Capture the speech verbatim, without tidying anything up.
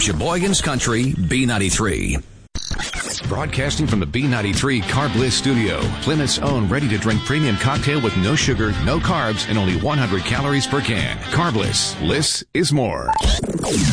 Sheboygan's Country, B ninety-three. Broadcasting from the B ninety-three Car Bliss studio, Plymouth's own ready-to-drink premium cocktail with no sugar, no carbs, and only one hundred calories per can. Car Bliss. Bliss is more.